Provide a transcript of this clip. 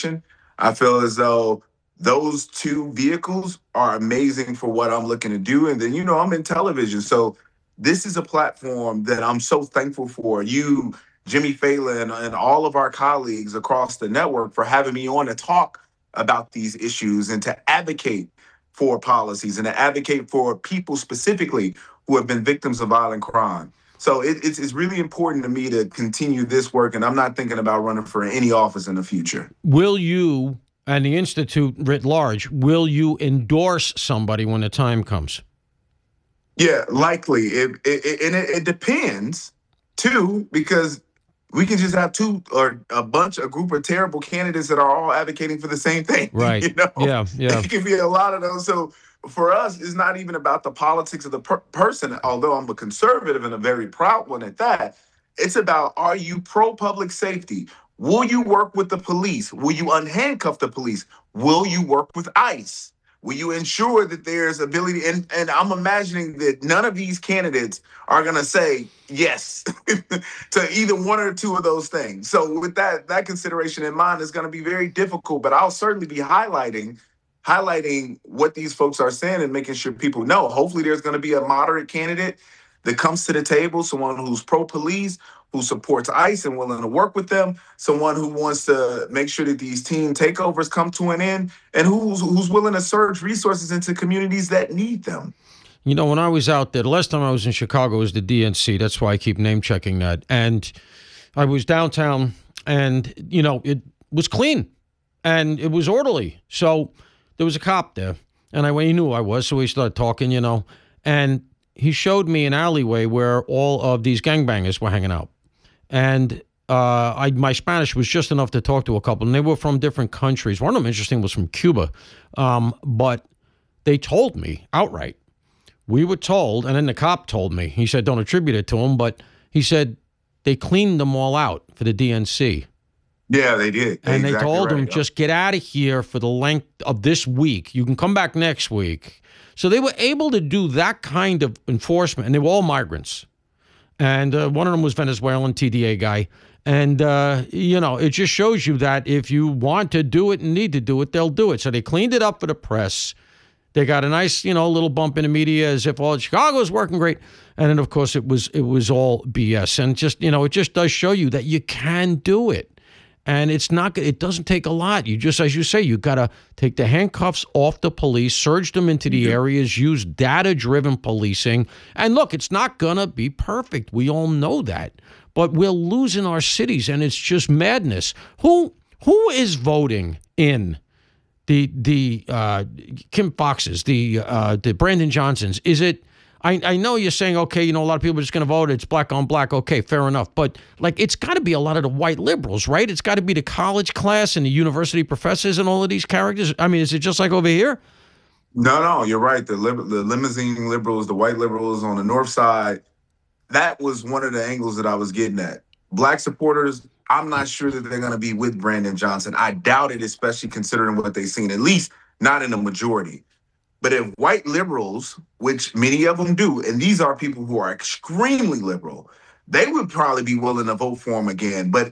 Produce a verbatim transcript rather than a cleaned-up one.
administration. I feel as though those two vehicles are amazing for what I'm looking to do. And then, you know, I'm in television. So this is a platform that I'm so thankful for you, Jimmy Fallon, and all of our colleagues across the network for having me on to talk about these issues and to advocate for policies and to advocate for people specifically who have been victims of violent crime. So it, it's, it's really important to me to continue this work, and I'm not thinking about running for any office in the future. Will you, and the Institute writ large, will you endorse somebody when the time comes? Yeah, likely. It, it, it, and it, it depends, too, because we can just have two or a bunch, a group of terrible candidates that are all advocating for the same thing. Right. You know? Yeah, yeah. It can be a lot of those. So for us, it's not even about the politics of the per- person, although I'm a conservative and a very proud one at that. It's about, are you pro-public safety? Will you work with the police? Will you unhandcuff the police? Will you work with ICE? Will you ensure that there's ability? And, and I'm imagining that none of these candidates are going to say yes to either one or two of those things. So with that that consideration in mind, it's going to be very difficult, but I'll certainly be highlighting highlighting what these folks are saying and making sure people know. Hopefully there's going to be a moderate candidate that comes to the table, someone who's pro-police, who supports ICE and willing to work with them, someone who wants to make sure that these team takeovers come to an end, and who's who's willing to surge resources into communities that need them. You know, when I was out there, the last time I was in Chicago was the D N C. That's why I keep name checking that. And I was downtown, and, you know, it was clean, and it was orderly. So there was a cop there, and I, he knew who I was, so we started talking, you know, and he showed me an alleyway where all of these gangbangers were hanging out. And uh, I, my Spanish was just enough to talk to a couple, and they were from different countries. One of them, interesting, was from Cuba. Um, but they told me outright, we were told, and then the cop told me, he said, don't attribute it to him, but he said they cleaned them all out for the D N C. Yeah, they did. And exactly they told right. him, just get out of here for the length of this week. You can come back next week. So they were able to do that kind of enforcement, and they were all migrants. And uh, one of them was Venezuelan, T D A guy. And, uh, you know, it just shows you that if you want to do it and need to do it, they'll do it. So they cleaned it up for the press. They got a nice, you know, little bump in the media as if all Chicago is working great. And then, of course, it was it was all B S. And just, you know, it just does show you that you can do it. And it's not, it doesn't take a lot. You just, as you say, you got to take the handcuffs off the police, surge them into the areas, use data-driven policing. And look, it's not going to be perfect. We all know that. But we're losing our cities, and it's just madness. Who who is voting in the the uh, Kim Foxes, the uh, the Brandon Johnsons? Is it? I, I know you're saying, okay, you know, a lot of people are just going to vote. It's black on black. Okay, fair enough. But, like, it's got to be a lot of the white liberals, right? It's got to be the college class and the university professors and all of these characters. I mean, is it just like over here? No, no, you're right. The, li- the limousine liberals, the white liberals on the north side, that was one of the angles that I was getting at. Black supporters, I'm not sure that they're going to be with Brandon Johnson. I doubt it, especially considering what they've seen, at least not in the majority. But if white liberals, which many of them do, and these are people who are extremely liberal, they would probably be willing to vote for him again. But